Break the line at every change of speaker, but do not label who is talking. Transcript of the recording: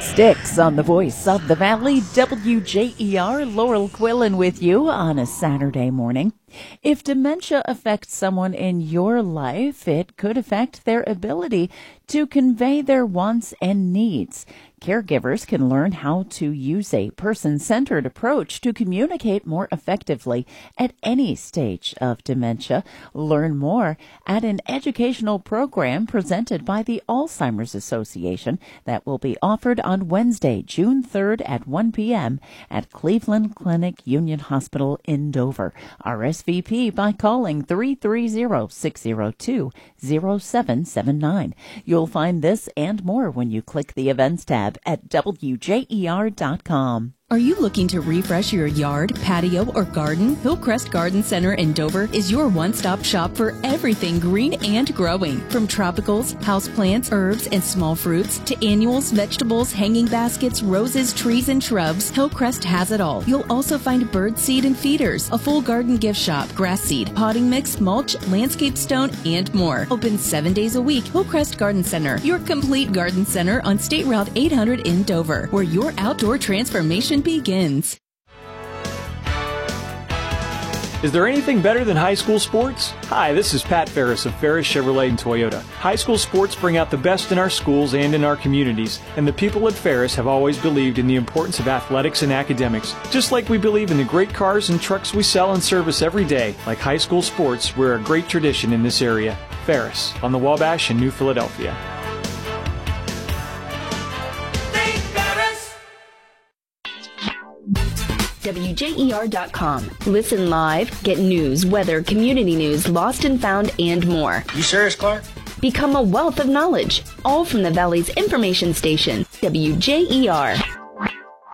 Sticks on the Voice of the Valley, WJER. Laurel Quillen with you on a Saturday morning. If dementia affects someone in your life, it could affect their ability to convey their wants and needs. Caregivers can learn how to use a person-centered approach to communicate more effectively at any stage of dementia. Learn more at an educational program presented by the Alzheimer's Association that will be offered on Wednesday, June 3rd at 1 p.m. at Cleveland Clinic Union Hospital in Dover. RSVP by calling 330-602-0779. You'll find this and more when you click the events tab at WJER.com.
Are you looking to refresh your yard, patio, or garden? Hillcrest Garden Center in Dover is your one-stop shop for everything green and growing. From tropicals, houseplants, herbs, and small fruits to annuals, vegetables, hanging baskets, roses, trees, and shrubs, Hillcrest has it all. You'll also find bird seed and feeders, a full garden gift shop, grass seed, potting mix, mulch, landscape stone, and more. Open 7 days a week, Hillcrest Garden Center, your complete garden center on State Route 800 in Dover, where your outdoor transformation begins.
Is there anything better than high school sports? Hi, this is Pat Ferris of Ferris Chevrolet and Toyota. High school sports bring out the best in our schools and in our communities, and the people at Ferris have always believed in the importance of athletics and academics, just like we believe in the great cars and trucks we sell and service every day. Like high school sports, we're a great tradition in this area. Ferris, on the Wabash in New Philadelphia.
WJER.com. Listen live, get news, weather, community news, lost and found, and more.
You serious, Clark?
Become a wealth of knowledge, all from the Valley's information station, WJER.